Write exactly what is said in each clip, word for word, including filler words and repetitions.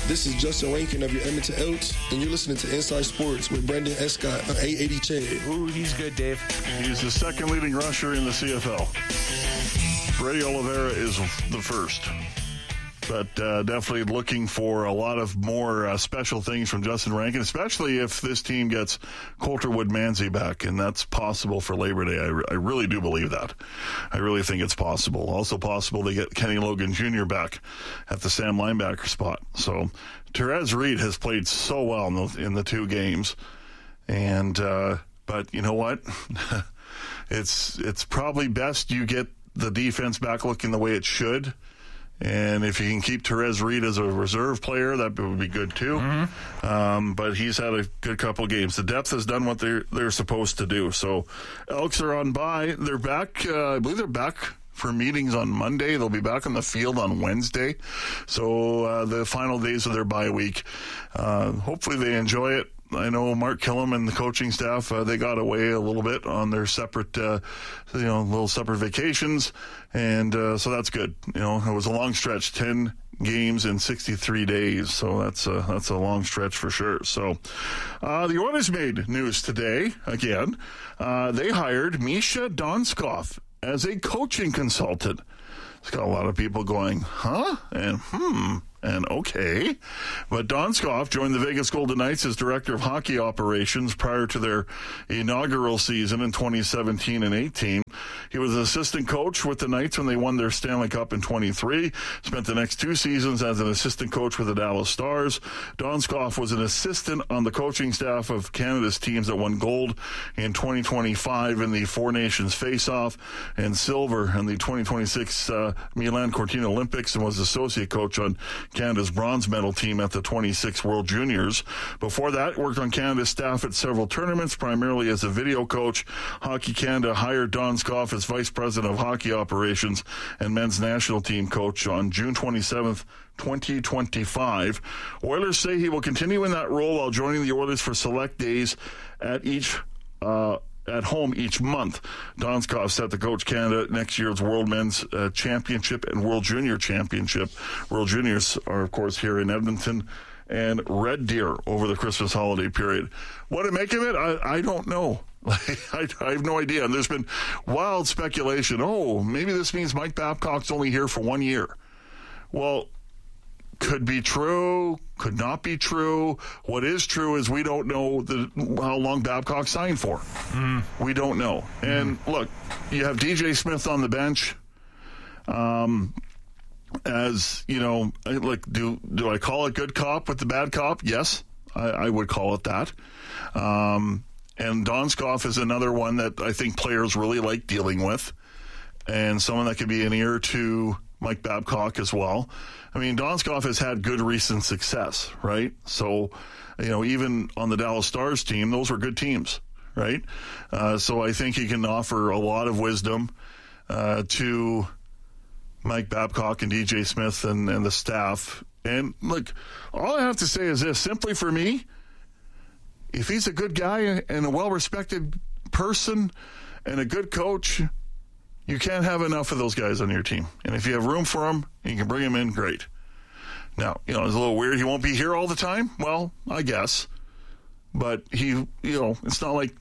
This is Justin Rankin of your Edmonton Elks, and you're listening to Inside Sports with Brendan Escott on eight eighty Chad. Ooh, he's good, Dave. He's the second leading rusher in the C F L. Brady Oliveira is the first. But uh, definitely looking for a lot of more uh, special things from Justin Rankin, especially if this team gets Coulter Wood-Manzi back, and that's possible for Labor Day. I, re- I really do believe that. I really think it's possible. Also possible they get Kenny Logan Junior back at the Sam linebacker spot. So Therese Reed has played so well in the, in the two games, and uh, but you know what? it's it's probably best you get the defense back looking the way it should. And if you can keep Therese Reed as a reserve player, that would be good too. Mm-hmm. Um, but he's had a good couple of games. The depth has done what they're they're supposed to do. So Elks are on bye. They're back. Uh, I believe they're back for meetings on Monday. They'll be back on the field on Wednesday. So uh, the final days of their bye week. Uh, hopefully they enjoy it. I know Mark Killam and the coaching staff, uh, they got away a little bit on their separate, uh, you know, little separate vacations. And uh, so that's good. You know, it was a long stretch, ten games in sixty-three days. So that's a, that's a long stretch for sure. So uh, the Oilers made news today again. Uh, they hired Misha Donskoff as a coaching consultant. It's got a lot of people going, huh? And hmm. And okay. But Donskoff joined the Vegas Golden Knights as director of hockey operations prior to their inaugural season in twenty seventeen and eighteen. He was an assistant coach with the Knights when they won their Stanley Cup in twenty-three. Spent the next two seasons as an assistant coach with the Dallas Stars. Donskoff was an assistant on the coaching staff of Canada's teams that won gold in twenty twenty-five in the Four Nations Face-Off and silver in the twenty twenty-six uh, Milan Cortina Olympics, and was associate coach on Canada's bronze medal team at the twenty-six World Juniors. Before that, worked on Canada's staff at several tournaments, primarily as a video coach. Hockey Canada hired Donskoff as vice president of hockey operations and men's national team coach on June twenty-seventh, twenty twenty-five. Oilers say he will continue in that role while joining the Oilers for select days at each uh at home each month. Donskoff set to coach Canada next year's World Men's uh, Championship and World Junior Championship. World Juniors are, of course, here in Edmonton and Red Deer over the Christmas holiday period. What to make of it? I, I don't know. I, I have no idea. And there's been wild speculation. Oh, maybe this means Mike Babcock's only here for one year. Well, could be true, could not be true. What is true is we don't know the, how long Babcock signed for. Mm. We don't know. Mm. And look, you have D J Smith on the bench. Um, as you know, like, do do I call it good cop with the bad cop? Yes, I, I would call it that. Um, and Donskoff is another one that I think players really like dealing with, and someone that could be an ear to Mike Babcock as well. I mean, Donskoff has had good recent success, right? So, you know, even on the Dallas Stars team, those were good teams, right? Uh, so I think he can offer a lot of wisdom uh, to Mike Babcock and D J Smith and, and the staff. And look, all I have to say is this, simply for me, if he's a good guy and a well-respected person and a good coach, you can't have enough of those guys on your team. And if you have room for them, you can bring them in, great. Now, you know, it's a little weird. He won't be here all the time. Well, I guess. But he, you know, it's not like...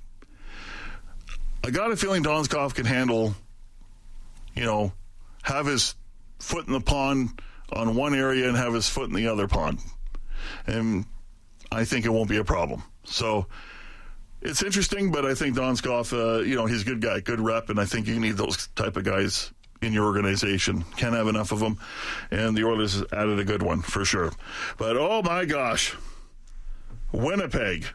I got a feeling Donskoff can handle, you know, have his foot in the pond on one area and have his foot in the other pond. And I think it won't be a problem. So... it's interesting, but I think Donskoff, uh, you know, he's a good guy, good rep, and I think you need those type of guys in your organization. Can't have enough of them, and the Oilers added a good one for sure. But, oh, my gosh, Winnipeg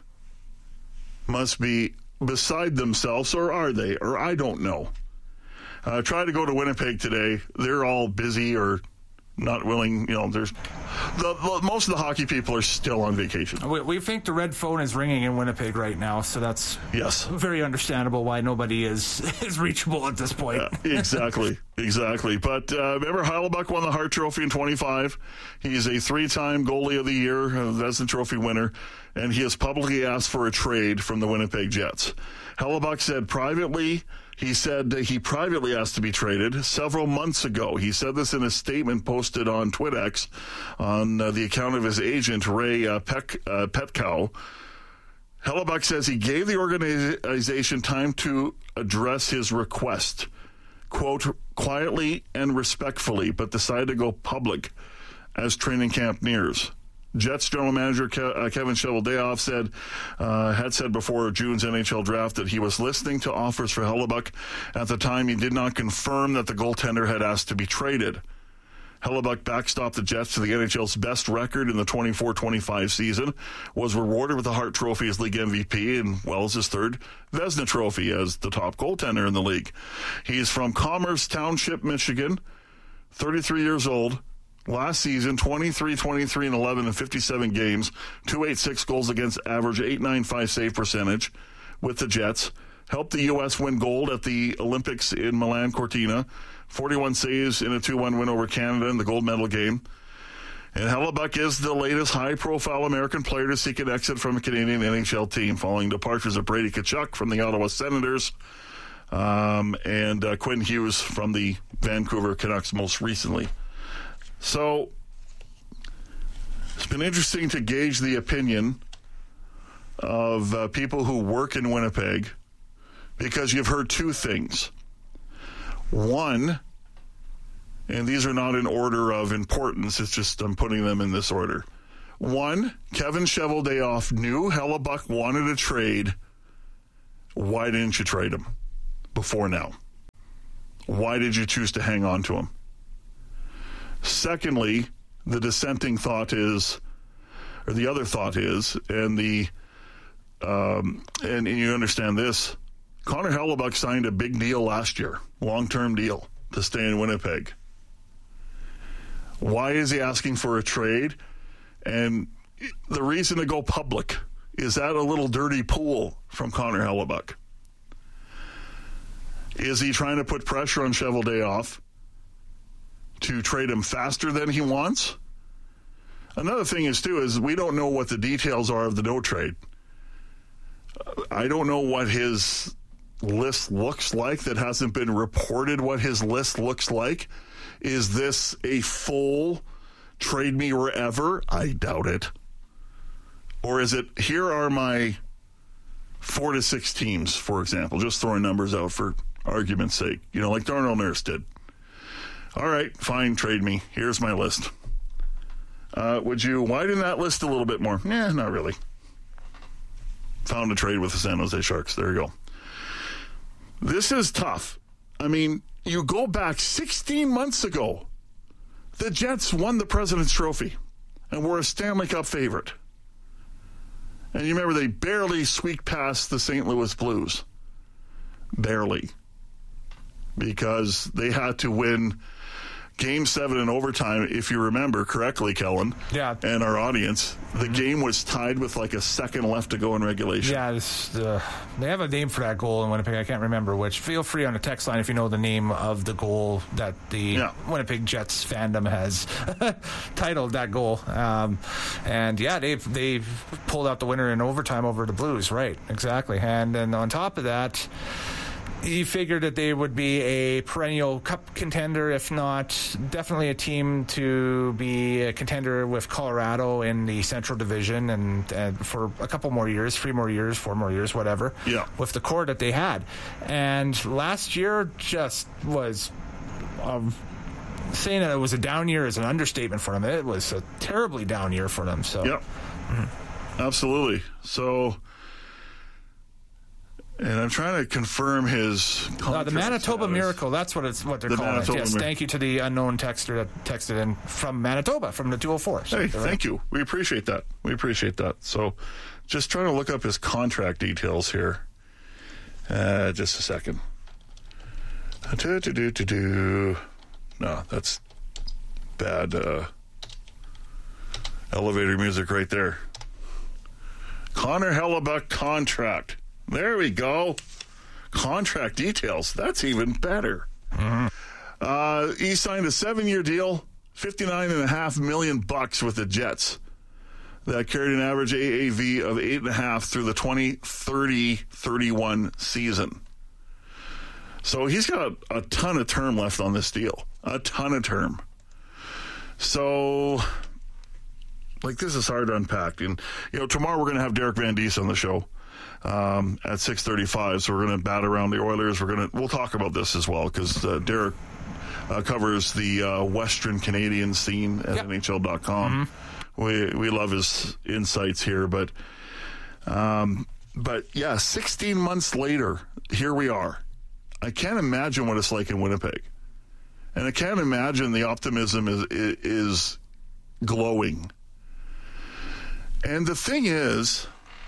must be beside themselves, or are they? Or I don't know. Uh, try to go to Winnipeg today. They're all busy or not willing. You know, there's the, the, most of the hockey people are still on vacation. We, we think the red phone is ringing in Winnipeg right now, so that's yes, very understandable why nobody is is reachable at this point. Yeah, exactly, exactly. But uh, remember, Heidelbuck won the Hart Trophy in twenty-five. He's a three-time goalie of the year, a Vezina Trophy winner, and he has publicly asked for a trade from the Winnipeg Jets. Heidelbuck said privately He said he privately asked to be traded several months ago. He said this in a statement posted on TwitX on uh, the account of his agent, Ray uh, Peck, uh, Petkow. Hellebuyck says he gave the organization time to address his request, quote, quietly and respectfully, but decided to go public as training camp nears. Jets general manager Ke- uh, Kevin Cheveldayoff said, uh, had said before June's N H L draft that he was listening to offers for Hellebuyck. At the time, he did not confirm that the goaltender had asked to be traded. Hellebuyck backstopped the Jets to the N H L's best record in the twenty-four twenty-five season, was rewarded with the Hart Trophy as league M V P, and, well, as his third Vezina Trophy as the top goaltender in the league. He's from Commerce Township, Michigan, thirty-three years old. Last season, twenty-three, twenty-three, and eleven in fifty-seven games, two eighty-six goals against average, eight ninety-five save percentage with the Jets. Helped the U S win gold at the Olympics in Milan Cortina. forty-one saves in a two one win over Canada in the gold medal game. And Hellebuyck is the latest high-profile American player to seek an exit from a Canadian N H L team following departures of Brady Tkachuk from the Ottawa Senators um, and uh, Quinn Hughes from the Vancouver Canucks most recently. So it's been interesting to gauge the opinion of uh, people who work in Winnipeg, because you've heard two things. One, and these are not in order of importance, it's just I'm putting them in this order. One, Kevin Cheveldayoff knew Hellebuyck wanted a trade. Why didn't you trade him before now? Why did you choose to hang on to him? Secondly, the dissenting thought is, or the other thought is, and the um, and, and you understand this, Connor Hellebuyck signed a big deal last year, long-term deal, to stay in Winnipeg. Why is he asking for a trade? And the reason to go public, is that a little dirty pool from Connor Hellebuyck? Is he trying to put pressure on Cheveldayoff to trade him faster than he wants? Another thing is, too, is we don't know what the details are of the no trade. I don't know what his list looks like that hasn't been reported, what his list looks like. Is this a full trade me wherever? I doubt it. Or is it, here are my four to six teams, for example, just throwing numbers out for argument's sake, you know, like Darnell Nurse did. All right, fine, trade me. Here's my list. Uh, would you widen that list a little bit more? Nah, not really. Found a trade with the San Jose Sharks. There you go. This is tough. I mean, you go back sixteen months ago, the Jets won the President's Trophy and were a Stanley Cup favorite. And you remember they barely squeaked past the Saint Louis Blues. Barely. Because they had to win Game seven in overtime, if you remember correctly, Kellen, yeah, and our audience. The mm-hmm. game was tied with like a second left to go in regulation. Yeah, this, uh, they have a name for that goal in Winnipeg. I can't remember which. Feel free on the text line if you know the name of the goal that the yeah. Winnipeg Jets fandom has titled that goal. Um, and yeah, they've, they've pulled out the winner in overtime over the Blues. Right, exactly. And then on top of that, he figured that they would be a perennial cup contender, if not definitely a team to be a contender with Colorado in the Central Division and, and for a couple more years, three more years, four more years, whatever, yeah. with the core that they had. And last year just was... Um, saying that it was a down year is an understatement for them. It was a terribly down year for them. So, Yep. Mm-hmm. Absolutely. So... And I'm trying to confirm his uh, the Manitoba status. Miracle. That's what it's what they're the calling Manitoba it. Yes, Mir- thank you to the unknown texter that texted in from Manitoba, from the two oh four. Hey, right? Thank you. We appreciate that. We appreciate that. So, just trying to look up his contract details here. Uh, just a second. Do, do, do, do, do. No, that's bad uh, elevator music right there. Connor Hellebuyck contract. There we go. Contract details. That's even better. Mm-hmm. Uh, he signed a seven-year deal, fifty-nine and a half million bucks with the Jets. That carried an average A A V of eight and a half through the twenty thirty thirty-one season. So he's got a ton of term left on this deal. A ton of term. So, like, this is hard to unpack. And, you know, tomorrow we're going to have Derek Van Diest on the show um, at six thirty-five. So we're going to bat around the Oilers. We're going to, we'll talk about this as well because uh, Derek uh, covers the uh, Western Canadian scene at yep. N H L dot com. Mm-hmm. We, we love his insights here. But, um, but yeah, sixteen months later, here we are. I can't imagine what it's like in Winnipeg. And I can't imagine the optimism is is glowing. And the thing is,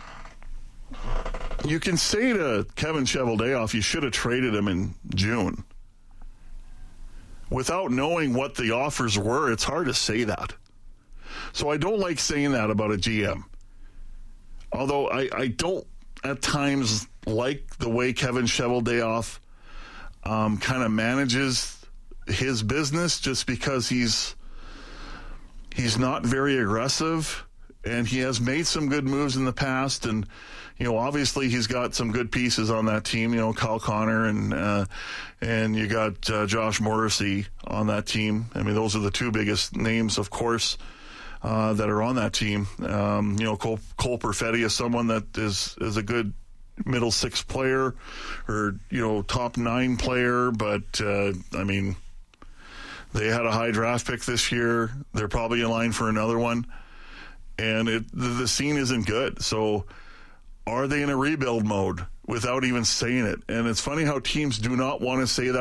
you can say to Kevin Cheveldayoff, you should have traded him in June. Without knowing what the offers were, it's hard to say that. So I don't like saying that about a G M. Although I, I don't at times like the way Kevin Cheveldayoff um, kind of manages his business, just because he's he's not very aggressive, and he has made some good moves in the past, and you know obviously he's got some good pieces on that team. You know Kyle Connor and uh, and you got uh, Josh Morrissey on that team. I mean those are the two biggest names, of course, uh, that are on that team. Um, you know Cole, Cole Perfetti is someone that is is a good middle six player, or you know top nine player, but uh, I mean. They had a high draft pick this year. They're probably in line for another one. And it, the, the scene isn't good. So are they in a rebuild mode without even saying it? And it's funny how teams do not want to say that.